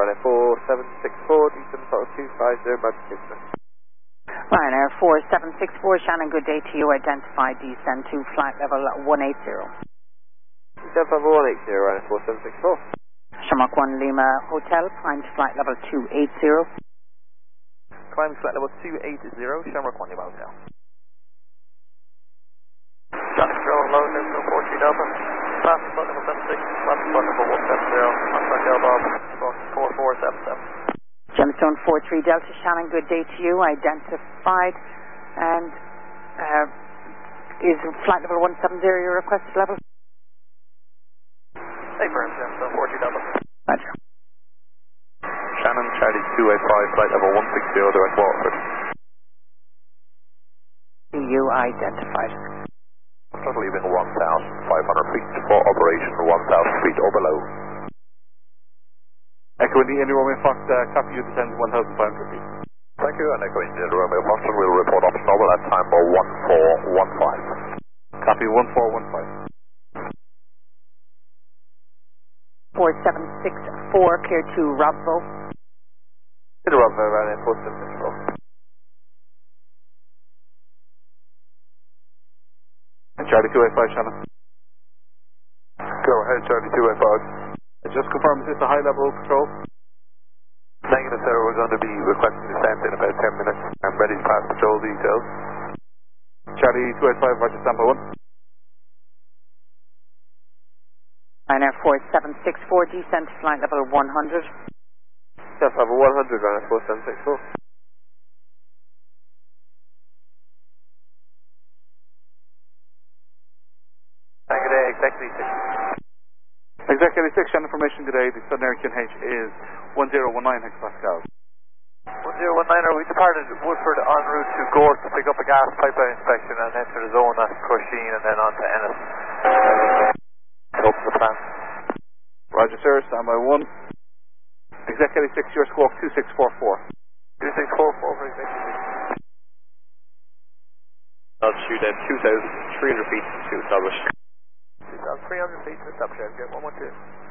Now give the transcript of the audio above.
Ryanair 4764, descend total 250, Manchester. Ryanair 4764, Shannon, good day to you. Identify descend to flight level 180. Descend level 180, Ryanair 4764. Shamrock 1 Lima Hotel, climb to flight level 280. Climb to flight level 280, Shamrock 1 Lima Hotel. Control, low, no 40 Delta. Fast flight level 76, fast flight level 170, contact Del Bob, 4477. Gemstone 43 Delta, Shannon, good day to you. Identified and is flight level 170 your requested level? Affirm, Gemstone 43 Delta. Roger. Shannon, Charlie 285, flight level 160, direct Waterford. You identified. Total leaving 1,500 feet for operation 1,000 feet or below. Echo India Romeo Fox, copy you descend 1,500 feet. Thank you, and Echo India Romeo Foxtrot will report option normal at time for 1415. Copy 1415. 4764, clear to Robville. To the Robville, Ryanair 4764. Charlie 285, Shannon. Go ahead, Charlie 285. Just confirm, is this a high level control? Negative, sir. We're going to be requesting descent in about 10 minutes. I'm ready to pass patrol details. Charlie 285, Roger, standby 1. Ryanair 4764, descent to flight level 100. Descent level 100, Ryanair 4764. Good day, exactly 6. Exactly 6, Shannon information today. The Southern Air QNH is 1019 hectopascals. 1019, we departed Woodford en route to Gort to pick up a gas pipeline inspection and enter the zone at Crusheen and then on to Ennis. Hope the plan. Roger, sir, standby 1. Exactly 6, your squawk 2644. 2644 for exactly 6. Altitude at 2,300 feet to establish. 2,300 feet to establish, get 112.